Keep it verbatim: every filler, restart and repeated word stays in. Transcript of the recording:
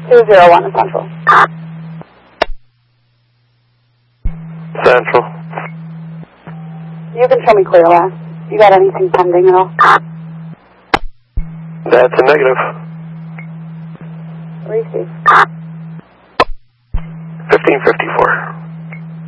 two zero one Central. Central. You can show me clear last. You got anything pending at all? That's a negative. Receive. fifteen fifty-four.